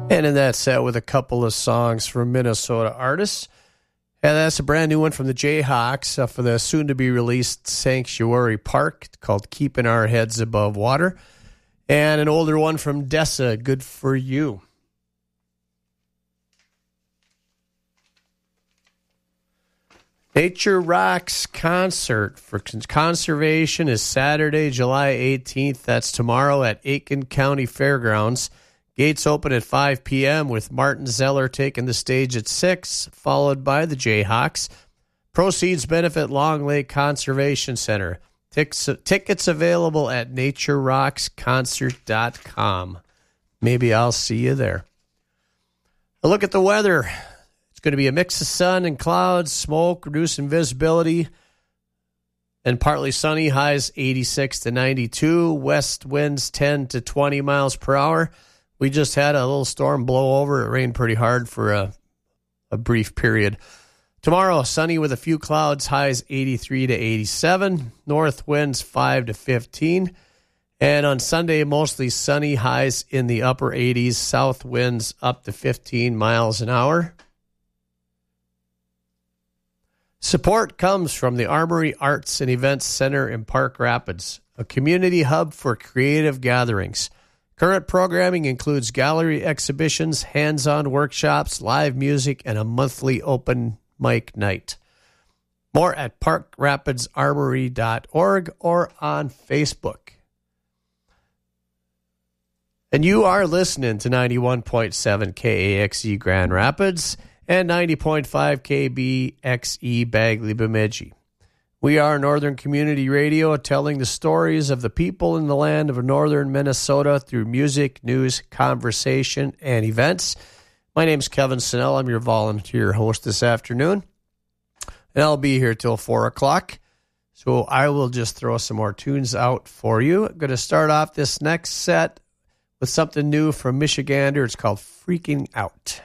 And in that set with a couple of songs from Minnesota artists. And that's a brand new one from the Jayhawks for the soon-to-be-released Sanctuary Park called Keeping Our Heads Above Water. And an older one from Dessa, Good For You. Nature Rocks concert for conservation is Saturday, July 18th. That's tomorrow at Aiken County Fairgrounds. Gates open at 5 p.m. with Martin Zeller taking the stage at 6, followed by the Jayhawks. Proceeds benefit Long Lake Conservation Center. Tickets available at naturerocksconcert.com. Maybe I'll see you there. A look at the weather. It's going to be a mix of sun and clouds, smoke, reducing visibility, and partly sunny, highs 86 to 92, west winds 10 to 20 miles per hour. We just had a little storm blow over. It rained pretty hard for a brief period. Tomorrow, sunny with a few clouds, highs 83 to 87, north winds 5 to 15. And on Sunday, mostly sunny, highs in the upper 80s, south winds up to 15 miles an hour. Support comes from the Armory Arts and Events Center in Park Rapids, a community hub for creative gatherings. Current programming includes gallery exhibitions, hands-on workshops, live music, and a monthly open mic night. More at parkrapidsarmory.org or on Facebook. And you are listening to 91.7 KAXE Grand Rapids and 90.5 KBXE Bagley Bemidji. We are Northern Community Radio, telling the stories of the people in the land of northern Minnesota through music, news, conversation, and events. My name's Kevin Snell. I'm your volunteer host this afternoon, and I'll be here till 4 o'clock. So I will just throw some more tunes out for you. I'm going to start off this next set with something new from Michigander. It's called Freaking Out.